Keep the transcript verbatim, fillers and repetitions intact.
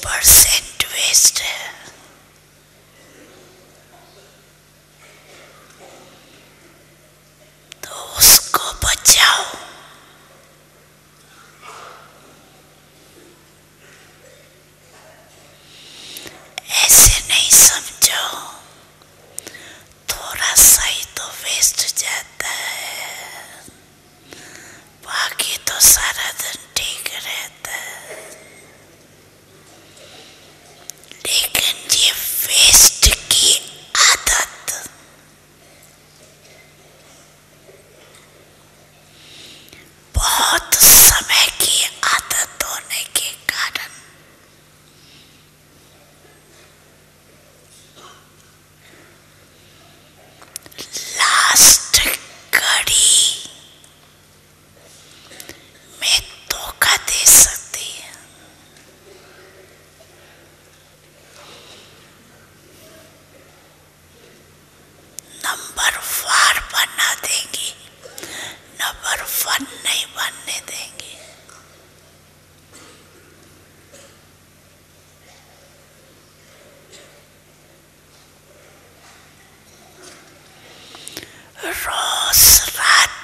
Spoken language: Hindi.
परसेंट वेस्ट है। तो उसको बचाओ। ऐसे नहीं समझो, थोड़ा सा ही तो वेस्ट जाता है, बाकी तो सारा दिन ठीक रहता है। लेकिन ये वेस्ट की आदत बहुत समय की आदत होने के कारण लास्ट घड़ी में धोखा दे सकती है। नंबर वार बना देंगी, नंबर वन नहीं बनने देंगी। रोज रात